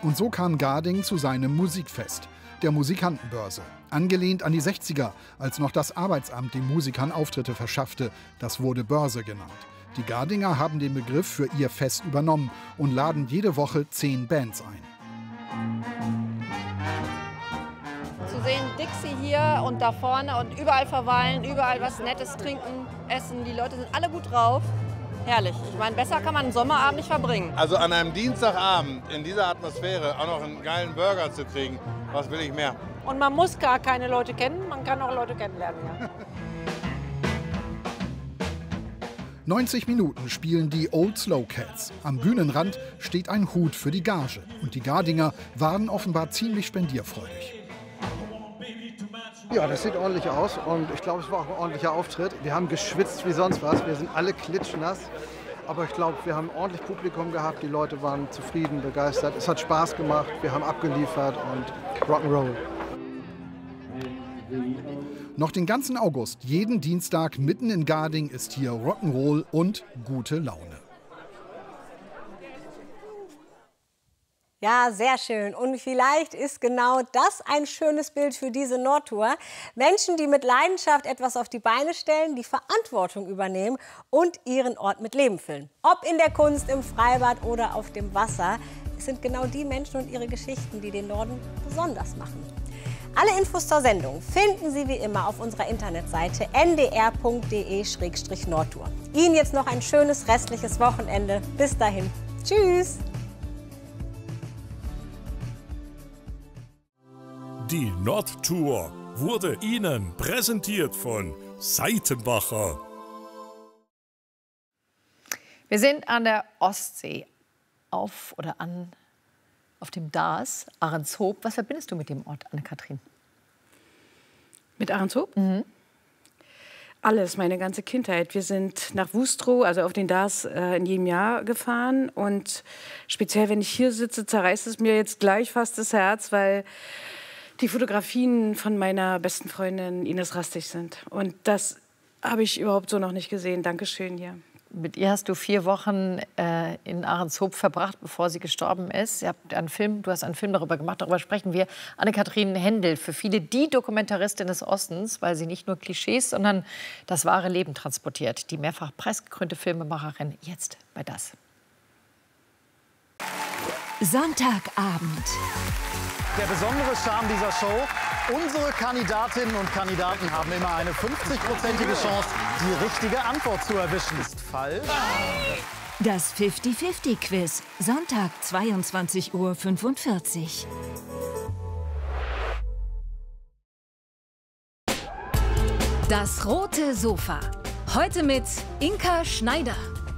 Und so kam Garding zu seinem Musikfest, der Musikantenbörse. Angelehnt an die 60er, als noch das Arbeitsamt den Musikern Auftritte verschaffte. Das wurde Börse genannt. Die Gardinger haben den Begriff für ihr Fest übernommen und laden jede Woche 10 Bands ein. Zu sehen Dixie hier und da vorne und überall verweilen, überall was Nettes trinken, essen. Die Leute sind alle gut drauf. Herrlich. Ich meine, besser kann man einen Sommerabend nicht verbringen. Also an einem Dienstagabend in dieser Atmosphäre auch noch einen geilen Burger zu kriegen, was will ich mehr? Und man muss gar keine Leute kennen, man kann auch Leute kennenlernen. Ja. 90 Minuten spielen die Old Slow Cats. Am Bühnenrand steht ein Hut für die Gage. Und die Gardinger waren offenbar ziemlich spendierfreudig. Ja, das sieht ordentlich aus und ich glaube, es war auch ein ordentlicher Auftritt. Wir haben geschwitzt wie sonst was, wir sind alle klitschnass. Aber ich glaube, wir haben ordentlich Publikum gehabt, die Leute waren zufrieden, begeistert. Es hat Spaß gemacht, wir haben abgeliefert und Rock'n'Roll. Noch den ganzen August, jeden Dienstag mitten in Garding ist hier Rock'n'Roll und gute Laune. Ja, sehr schön. Und vielleicht ist genau das ein schönes Bild für diese Nordtour. Menschen, die mit Leidenschaft etwas auf die Beine stellen, die Verantwortung übernehmen und ihren Ort mit Leben füllen. Ob in der Kunst, im Freibad oder auf dem Wasser. Es sind genau die Menschen und ihre Geschichten, die den Norden besonders machen. Alle Infos zur Sendung finden Sie wie immer auf unserer Internetseite ndr.de/Nordtour. Ihnen jetzt noch ein schönes restliches Wochenende. Bis dahin. Tschüss. Die Nordtour wurde Ihnen präsentiert von Seitenbacher. Wir sind an der Ostsee auf dem Daas, Ahrenshoop. Was verbindest du mit dem Ort, Anne-Kathrin? Mit Ahrenshoop? Mhm. Alles, meine ganze Kindheit. Wir sind nach Wustrow, also auf den Daas, in jedem Jahr gefahren. Und speziell, wenn ich hier sitze, zerreißt es mir jetzt gleich fast das Herz, weil die Fotografien von meiner besten Freundin Ines Rastig sind. Und das habe ich überhaupt so noch nicht gesehen. Dankeschön hier. Mit ihr hast du 4 Wochen in Ahrenshoop verbracht, bevor sie gestorben ist. Du hast einen Film darüber gemacht, darüber sprechen wir. Anne-Kathrin Hendel, für viele die Dokumentaristin des Ostens, weil sie nicht nur Klischees, sondern das wahre Leben transportiert. Die mehrfach preisgekrönte Filmemacherin jetzt bei das. Sonntagabend. Der besondere Charme dieser Show: unsere Kandidatinnen und Kandidaten haben immer eine 50-prozentige Chance, die richtige Antwort zu erwischen. Ist falsch. Das 50-50-Quiz, Sonntag 22:45 Uhr. Das rote Sofa. Heute mit Inka Schneider.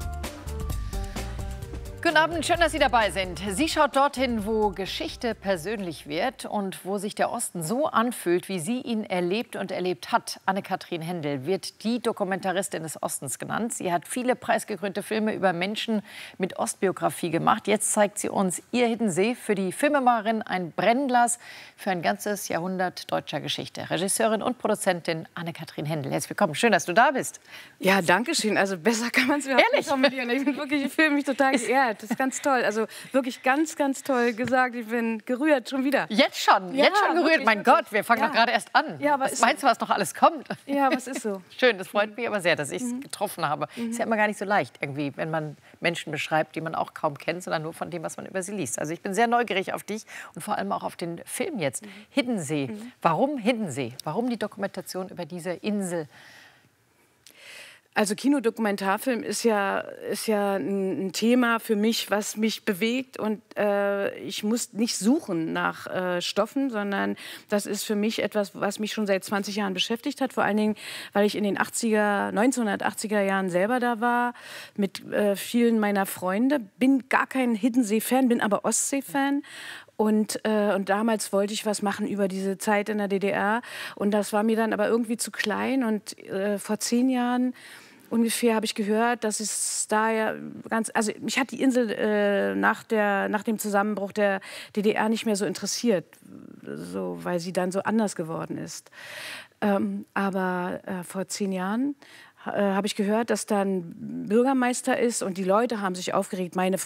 Guten Abend, schön, dass Sie dabei sind. Sie schaut dorthin, wo Geschichte persönlich wird und wo sich der Osten so anfühlt, wie sie ihn erlebt und erlebt hat. Anne-Kathrin Hendel wird die Dokumentaristin des Ostens genannt. Sie hat viele preisgekrönte Filme über Menschen mit Ostbiografie gemacht. Jetzt zeigt sie uns ihr Hiddensee, für die Filmemacherin ein Brennglas für ein ganzes Jahrhundert deutscher Geschichte. Regisseurin und Produzentin Anne-Kathrin Hendel. Herzlich willkommen, schön, dass du da bist. Ja, danke schön. Also besser kann man es mir auch nicht kommentieren. Ich fühle mich total geehrt. Das ist ganz toll. Also wirklich ganz, ganz toll gesagt. Ich bin gerührt, schon wieder. Jetzt schon? Ja, jetzt schon gerührt? Wirklich, mein Gott, wir fangen doch gerade erst an. Ja, aber was meinst du, was noch alles kommt? Ja, aber es ist so. Schön, das freut mich aber sehr, dass ich es getroffen habe. Ist ja immer gar nicht so leicht, irgendwie, wenn man Menschen beschreibt, die man auch kaum kennt, sondern nur von dem, was man über sie liest. Also ich bin sehr neugierig auf dich und vor allem auch auf den Film jetzt. Hiddensee. Warum Hiddensee? Warum die Dokumentation über diese Insel? Also Kinodokumentarfilm ist ja ein Thema für mich, was mich bewegt. Und ich muss nicht suchen nach Stoffen, sondern das ist für mich etwas, was mich schon seit 20 Jahren beschäftigt hat. Vor allen Dingen, weil ich in den 1980er Jahren selber da war, mit vielen meiner Freunde. Bin gar kein Hiddensee-Fan, bin aber Ostsee-Fan. Und damals wollte ich was machen über diese Zeit in der DDR. Und das war mir dann aber irgendwie zu klein. Und vor 10 Jahren ungefähr habe ich gehört, dass es da ja also mich hat die Insel nach dem Zusammenbruch der DDR nicht mehr so interessiert, so, weil sie dann so anders geworden ist. Aber vor 10 Jahren habe ich gehört, dass dann Bürgermeister ist und die Leute haben sich aufgeregt. Meine